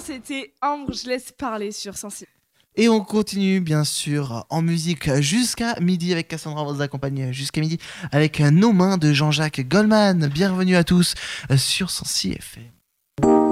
c'était Ambre, je laisse parler sur Sensible. Et on continue bien sûr en musique jusqu'à midi avec Cassandra, on vous accompagne jusqu'à midi avec Nos mains de Jean-Jacques Goldman. Bienvenue à tous sur Sensi FM.